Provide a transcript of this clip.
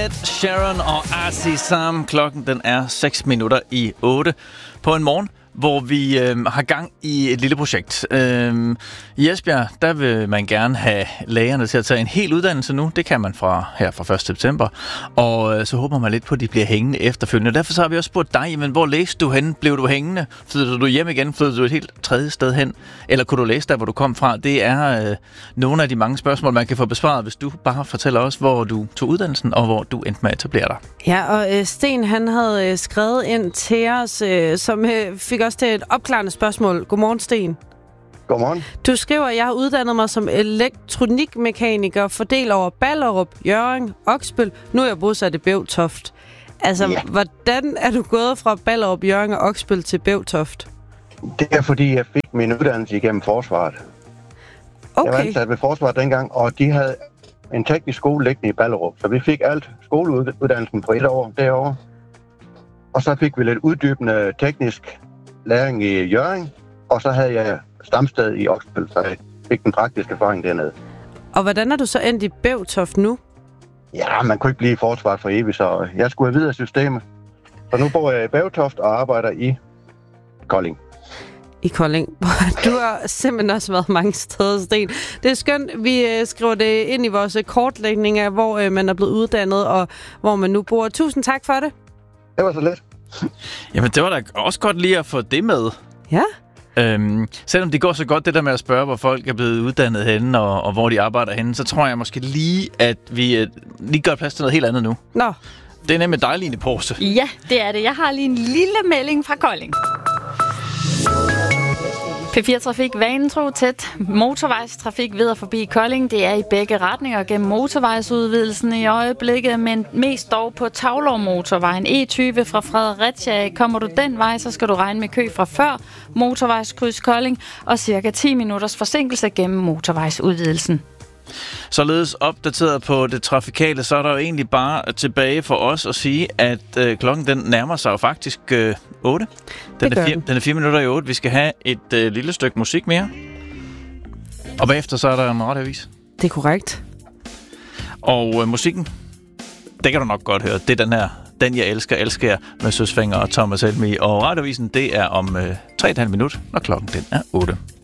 Ed Sheeran og R.C. Sam. Klokken den er 7:06 på en morgen, hvor vi har gang i et lille projekt. I Esbjerg, der vil man gerne have lærerne til at tage en hel uddannelse nu. Det kan man fra 1. september. Og så håber man lidt på, at de bliver hængende efterfølgende. Derfor så har vi også spurgt dig, men hvor læste du hen? Blev du hængende? Flyttede du hjem igen? Flyttede du et helt tredje sted hen? Eller kunne du læse der, hvor du kom fra? Det er nogle af de mange spørgsmål, man kan få besvaret, hvis du bare fortæller os, hvor du tog uddannelsen, og hvor du endte med at etablere dig. Ja, og Sten, han havde skrevet ind til os, som fik også til et opklarende spørgsmål. Godmorgen, Sten. Godmorgen. Du skriver, at jeg har uddannet mig som elektronikmekaniker, fordelt over Ballerup, Hjørring, Oksbøl. Nu er jeg bosat i Bevtoft. Altså, Hvordan er du gået fra Ballerup, Hjørring og Oksbøl til Bevtoft? Det er, fordi jeg fik min uddannelse igennem forsvaret. Okay. Jeg var ansat ved forsvaret dengang, og de havde en teknisk skole liggende i Ballerup. Så vi fik alt skoleuddannelsen på 1 år derovre. Og så fik vi lidt uddybende teknisk læring i Hjørring, og så havde jeg stamsted i Oksbøl, så jeg fik den praktiske erfaring dernede. Og hvordan er du så endt i Bevtoft nu? Ja, man kunne ikke blive i forsvaret for evigt, så jeg skulle have videre systemet. Så nu bor jeg i Bevtoft og arbejder i Kolding. I Kolding. Du har simpelthen også været mange steder, Sten. Det er skønt, vi skriver det ind i vores kortlægning af, hvor man er blevet uddannet, og hvor man nu bor. Tusind tak for det. Det var så let. Jamen, det var da også godt lige at få det med. Ja. Selvom det går så godt, det der med at spørge, hvor folk er blevet uddannet henne, og hvor de arbejder henne, så tror jeg måske lige, at vi lige gør plads til noget helt andet nu. Nå. Det er nemlig dig, Line Porse. Ja, det er det. Jeg har lige en lille melding fra Kolding. P4-trafik vanetro tæt. Motorvejstrafik ved og forbi Kolding. Det er i begge retninger gennem motorvejsudvidelsen i øjeblikket, men mest dog på Taulov motorvejen E20 fra Fredericia. Kommer du den vej, så skal du regne med kø fra før motorvejskryds Kolding og cirka 10 minutters forsinkelse gennem motorvejsudvidelsen. Således opdateret på det trafikale, så er der jo egentlig bare tilbage for os at sige, at klokken den nærmer sig jo faktisk 8. Den er 4 minutter i 8. Vi skal have et lille stykke musik mere. Og bagefter så er der en radioavis. Det er korrekt. Og musikken, det kan du nok godt høre. Det er den her, Den jeg elsker jeg, med Søs Fenger og Thomas Helmig. Og radioavisen, det er om 3,5 minutter, når klokken den er 8.